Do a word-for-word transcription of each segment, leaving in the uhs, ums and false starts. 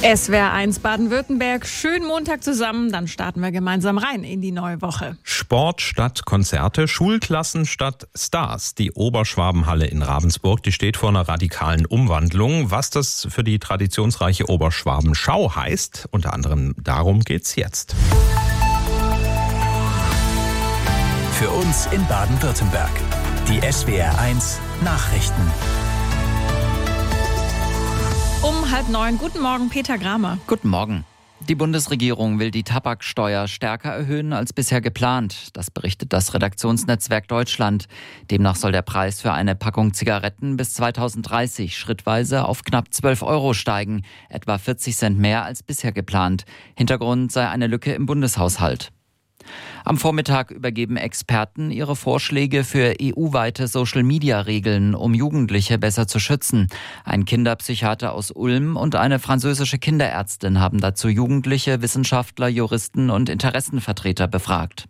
S W R eins Baden-Württemberg, schönen Montag zusammen, dann starten wir gemeinsam rein in die neue Woche. Sport statt Konzerte, Schulklassen statt Stars. Die Oberschwabenhalle in Ravensburg, die steht vor einer radikalen Umwandlung. Was das für die traditionsreiche Oberschwabenschau heißt, unter anderem darum geht's jetzt. Für uns in Baden-Württemberg, die S W R eins Nachrichten. Um halb neun. Guten Morgen, Peter Gramer. Guten Morgen. Die Bundesregierung will die Tabaksteuer stärker erhöhen als bisher geplant. Das berichtet das Redaktionsnetzwerk Deutschland. Demnach soll der Preis für eine Packung Zigaretten bis zweitausenddreißig schrittweise auf knapp zwölf Euro steigen, etwa vierzig Cent mehr als bisher geplant. Hintergrund sei eine Lücke im Bundeshaushalt. Am Vormittag übergeben Experten ihre Vorschläge für E U-weite Social-Media-Regeln, um Jugendliche besser zu schützen. Ein Kinderpsychiater aus Ulm und eine französische Kinderärztin haben dazu Jugendliche, Wissenschaftler, Juristen und Interessenvertreter befragt.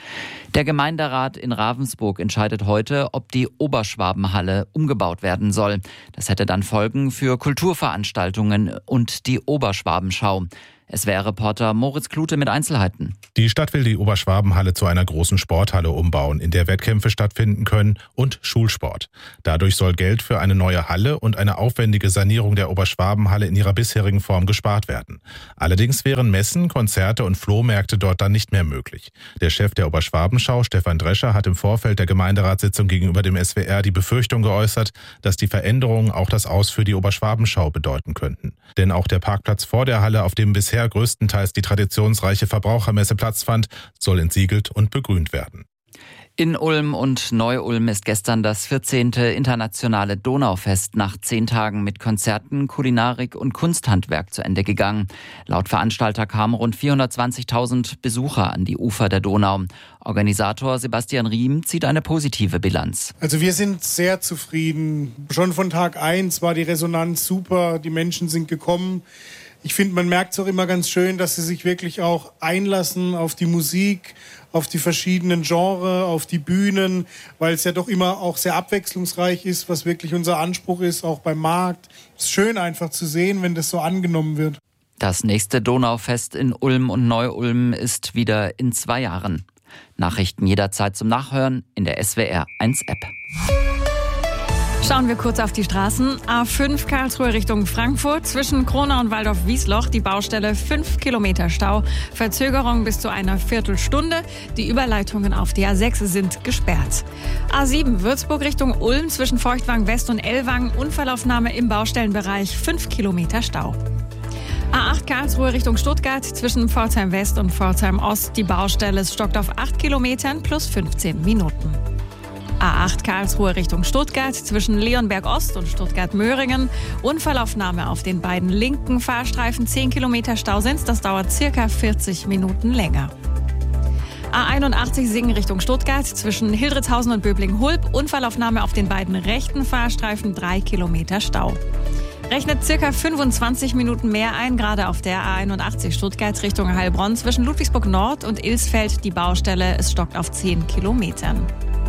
Der Gemeinderat in Ravensburg entscheidet heute, ob die Oberschwabenhalle umgebaut werden soll. Das hätte dann Folgen für Kulturveranstaltungen und die Oberschwabenschau. S W R-Reporter Moritz Klute mit Einzelheiten. Die Stadt will die Oberschwabenhalle zu einer großen Sporthalle umbauen, in der Wettkämpfe stattfinden können und Schulsport. Dadurch soll Geld für eine neue Halle und eine aufwendige Sanierung der Oberschwabenhalle in ihrer bisherigen Form gespart werden. Allerdings wären Messen, Konzerte und Flohmärkte dort dann nicht mehr möglich. Der Chef der Oberschwabenschau, Stefan Drescher, hat im Vorfeld der Gemeinderatssitzung gegenüber dem S W R die Befürchtung geäußert, dass die Veränderungen auch das Aus für die Oberschwabenschau bedeuten könnten. Denn auch der Parkplatz vor der Halle, auf dem bisher größtenteils die traditionsreiche Verbrauchermesse Platz fand, soll entsiegelt und begrünt werden. In Ulm und Neu-Ulm ist gestern das vierzehnte internationale Donaufest nach zehn Tagen mit Konzerten, Kulinarik und Kunsthandwerk zu Ende gegangen. Laut Veranstalter kamen rund vierhundertzwanzigtausend Besucher an die Ufer der Donau. Organisator Sebastian Riem zieht eine positive Bilanz. Also wir sind sehr zufrieden. Schon von Tag eins war die Resonanz super, die Menschen sind gekommen. Ich finde, man merkt es auch immer ganz schön, dass sie sich wirklich auch einlassen auf die Musik, auf die verschiedenen Genres, auf die Bühnen, weil es ja doch immer auch sehr abwechslungsreich ist, was wirklich unser Anspruch ist, auch beim Markt. Es ist schön einfach zu sehen, wenn das so angenommen wird. Das nächste Donaufest in Ulm und Neu-Ulm ist wieder in zwei Jahren. Nachrichten jederzeit zum Nachhören in der S W R eins App. Schauen wir kurz auf die Straßen. A fünf Karlsruhe Richtung Frankfurt. Zwischen Kronau und Waldorf-Wiesloch die Baustelle fünf Kilometer Stau. Verzögerung bis zu einer Viertelstunde. Die Überleitungen auf die A sechs sind gesperrt. A sieben Würzburg Richtung Ulm. Zwischen Feuchtwang West und Ellwangen. Unfallaufnahme im Baustellenbereich. fünf Kilometer Stau. A acht Karlsruhe Richtung Stuttgart. Zwischen Pforzheim West und Pforzheim Ost. Die Baustelle stockt auf acht Kilometern plus fünfzehn Minuten. A acht Karlsruhe Richtung Stuttgart, zwischen Leonberg Ost und Stuttgart-Möhringen. Unfallaufnahme auf den beiden linken Fahrstreifen, zehn Kilometer Stau sind's, das dauert circa vierzig Minuten länger. A einundachtzig Singen Richtung Stuttgart, zwischen Hildritzhausen und Böbling-Hulb. Unfallaufnahme auf den beiden rechten Fahrstreifen, drei Kilometer Stau. Rechnet circa fünfundzwanzig Minuten mehr ein, gerade auf der A einundachtzig Stuttgart Richtung Heilbronn. Zwischen Ludwigsburg Nord und Ilsfeld die Baustelle, es stockt auf zehn Kilometern.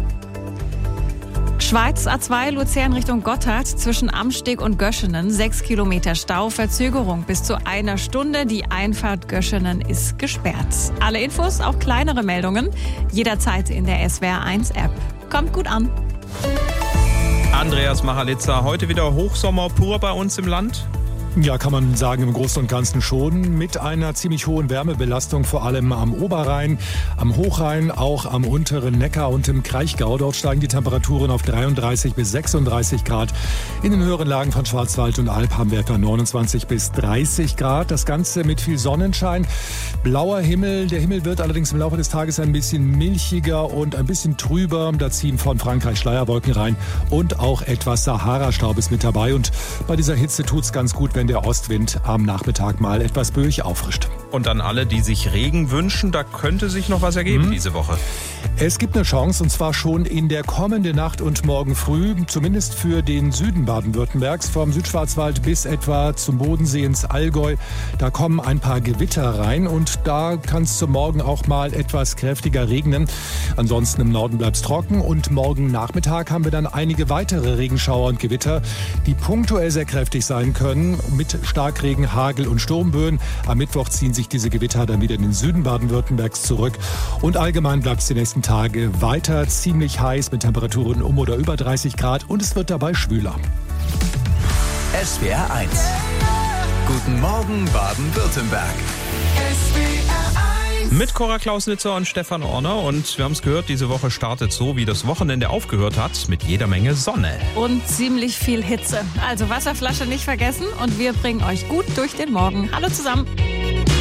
Schweiz A zwei Luzern Richtung Gotthard, zwischen Amsteg und Göschenen, sechs Kilometer Stau, Verzögerung bis zu einer Stunde. Die Einfahrt Göschenen ist gesperrt. Alle Infos, auch kleinere Meldungen, jederzeit in der S W R eins App. Kommt gut an. Andreas Machalitza, heute wieder Hochsommer pur bei uns im Land? Ja, kann man sagen, im Großen und Ganzen schon. Mit einer ziemlich hohen Wärmebelastung, vor allem am Oberrhein, am Hochrhein, auch am unteren Neckar und im Kraichgau. Dort steigen die Temperaturen auf dreiunddreißig bis sechsunddreißig Grad. In den höheren Lagen von Schwarzwald und Alb haben wir etwa neunundzwanzig bis dreißig Grad. Das Ganze mit viel Sonnenschein. Blauer Himmel. Der Himmel wird allerdings im Laufe des Tages ein bisschen milchiger und ein bisschen trüber. Da ziehen von Frankreich Schleierwolken rein und auch etwas Sahara-Staub ist mit dabei. Und bei dieser Hitze tut's ganz gut, wenn der Ostwind am Nachmittag mal etwas böig auffrischt. Und dann alle, die sich Regen wünschen, da könnte sich noch was ergeben mhm. diese Woche. Es gibt eine Chance, und zwar schon in der kommenden Nacht und morgen früh, zumindest für den Süden Baden-Württembergs, vom Südschwarzwald bis etwa zum Bodensee ins Allgäu. Da kommen ein paar Gewitter rein und da kann es zum Morgen auch mal etwas kräftiger regnen. Ansonsten im Norden bleibt es trocken und morgen Nachmittag haben wir dann einige weitere Regenschauer und Gewitter, die punktuell sehr kräftig sein können, mit Starkregen, Hagel und Sturmböen. Am Mittwoch ziehen sich diese Gewitter dann wieder in den Süden Baden-Württembergs zurück und allgemein bleibt es die nächsten Tage weiter ziemlich heiß mit Temperaturen um oder über dreißig Grad und es wird dabei schwüler. S W R eins. Guten Morgen Baden-Württemberg. Mit Cora Klausnitzer und Stefan Orner. Und wir haben es gehört, diese Woche startet so, wie das Wochenende aufgehört hat, mit jeder Menge Sonne. Und ziemlich viel Hitze. Also Wasserflasche nicht vergessen und wir bringen euch gut durch den Morgen. Hallo zusammen.